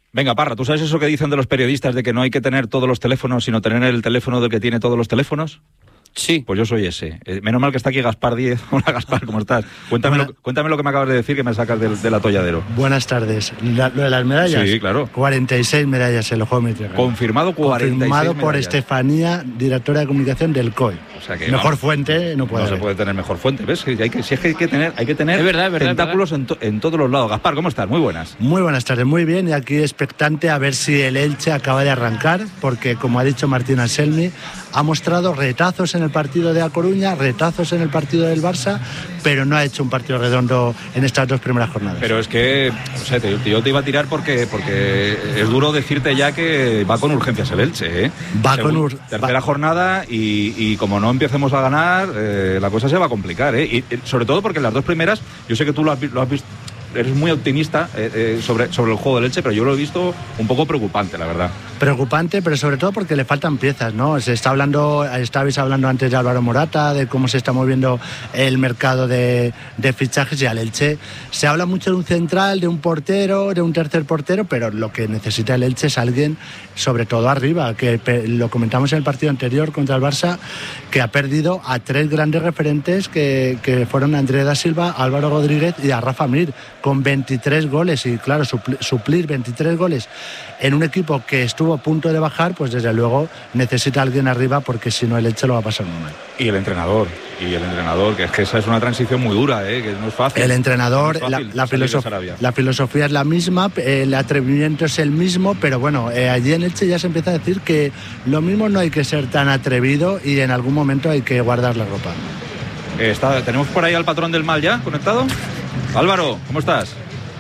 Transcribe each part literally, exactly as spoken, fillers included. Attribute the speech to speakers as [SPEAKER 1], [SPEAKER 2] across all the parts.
[SPEAKER 1] Venga, Parra, ¿tú sabes eso que dicen de los periodistas de que no hay que tener todos los teléfonos, sino tener el teléfono del que tiene todos los teléfonos?
[SPEAKER 2] Sí.
[SPEAKER 1] Pues yo soy ese. Eh, menos mal que está aquí Gaspar Díez. Hola, Gaspar, ¿cómo estás? Cuéntame,
[SPEAKER 3] Buena...
[SPEAKER 1] lo, cuéntame lo que me acabas de decir, que me sacas del, del atolladero.
[SPEAKER 3] Buenas tardes. La, ¿Lo de las medallas?
[SPEAKER 1] Sí, claro.
[SPEAKER 3] cuarenta y seis medallas en el juego Mediterráneo.
[SPEAKER 1] Confirmado cuarenta y seis
[SPEAKER 3] Confirmado
[SPEAKER 1] medallas.
[SPEAKER 3] por Estefanía, directora de comunicación del C O E.
[SPEAKER 1] O sea que
[SPEAKER 3] mejor
[SPEAKER 1] no,
[SPEAKER 3] fuente no puede
[SPEAKER 1] No
[SPEAKER 3] haber.
[SPEAKER 1] se puede tener mejor fuente. ¿Ves? Que hay que, si es que hay que tener, hay que tener
[SPEAKER 2] es verdad, es verdad,
[SPEAKER 1] tentáculos
[SPEAKER 2] es verdad.
[SPEAKER 1] En, to, en todos los lados. Gaspar, ¿cómo estás? Muy buenas.
[SPEAKER 3] Muy buenas tardes, muy bien. Y aquí expectante a ver si el Elche acaba de arrancar, porque como ha dicho Martín Anselmi, ha mostrado retazos en el partido de A Coruña, retazos en el partido del Barça, pero no ha hecho un partido redondo en estas dos primeras jornadas.
[SPEAKER 1] Pero es que, o sea, te, yo te iba a tirar porque, porque es duro decirte ya que va con urgencias el Elche, ¿eh?
[SPEAKER 3] Va
[SPEAKER 1] Según,
[SPEAKER 3] con ur...
[SPEAKER 1] tercera
[SPEAKER 3] va.
[SPEAKER 1] jornada y, y como no empecemos a ganar, eh, la cosa se va a complicar, ¿eh? Y, y sobre todo porque en las dos primeras, yo sé que tú lo has, lo has visto, eres muy optimista eh, eh, sobre, sobre el juego del Elche, pero yo lo he visto un poco preocupante, la verdad.
[SPEAKER 3] Preocupante, pero sobre todo porque le faltan piezas, ¿no? Se está hablando, estabais hablando antes de Álvaro Morata, de cómo se está moviendo el mercado de, de fichajes, y al Elche se habla mucho de un central, de un portero, de un tercer portero, pero lo que necesita el Elche es alguien, sobre todo arriba, que lo comentamos en el partido anterior contra el Barça, que ha perdido a tres grandes referentes que, que fueron Andrés da Silva, Álvaro Rodríguez y a Rafa Mir, con veintitrés goles, y claro, supl- suplir veintitrés goles en un equipo que estuvo a punto de bajar, pues desde luego necesita alguien arriba, porque si no el Elche lo va a pasar muy mal.
[SPEAKER 1] Y el entrenador, y el entrenador, que es que esa es una transición muy dura, ¿eh? Que no es fácil.
[SPEAKER 3] El entrenador,
[SPEAKER 1] no es fácil
[SPEAKER 3] la, la,
[SPEAKER 1] salir de
[SPEAKER 3] filosof-
[SPEAKER 1] Sarabia.
[SPEAKER 3] la filosofía es la misma, el atrevimiento es el mismo, pero bueno, eh, allí en Elche ya se empieza a decir que lo mismo no hay que ser tan atrevido y en algún momento hay que guardar la ropa.
[SPEAKER 1] Eh, está, ¿Tenemos por ahí al patrón del mal ya conectado? Álvaro, ¿cómo estás?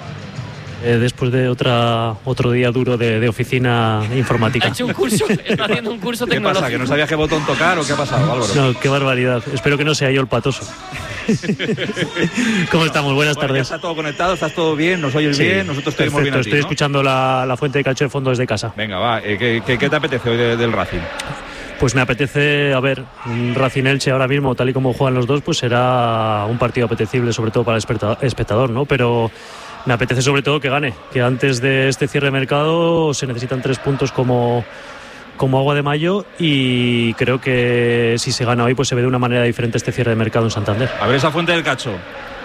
[SPEAKER 4] Eh, después de otra otro día duro de, de oficina informática.
[SPEAKER 2] Ha hecho un curso, está haciendo un curso
[SPEAKER 1] ¿Qué
[SPEAKER 2] tecnológico.
[SPEAKER 1] pasa? ¿Que no sabía qué botón tocar o qué ha pasado, Álvaro?
[SPEAKER 4] No, qué barbaridad. Espero que no sea yo el patoso. ¿Cómo estamos? Buenas
[SPEAKER 1] Bueno,
[SPEAKER 4] tardes.
[SPEAKER 1] ya está todo conectado, estás todo bien, nos oyes
[SPEAKER 4] Sí,
[SPEAKER 1] bien, nosotros te oímos bien
[SPEAKER 4] perfecto,
[SPEAKER 1] a ti,
[SPEAKER 4] estoy
[SPEAKER 1] ¿no?
[SPEAKER 4] escuchando la, la fuente de cacho de fondo desde casa.
[SPEAKER 1] Venga, va, eh, ¿qué, qué, qué te apetece hoy de, del Racing?
[SPEAKER 4] Pues me apetece, a ver, un Racing Elche ahora mismo, tal y como juegan los dos, pues será un partido apetecible, sobre todo para el espectador, espectador, ¿no? Pero me apetece sobre todo que gane, que antes de este cierre de mercado se necesitan tres puntos como, como agua de mayo, y creo que si se gana hoy pues se ve de una manera diferente este cierre de mercado en Santander.
[SPEAKER 1] A ver esa fuente del cacho.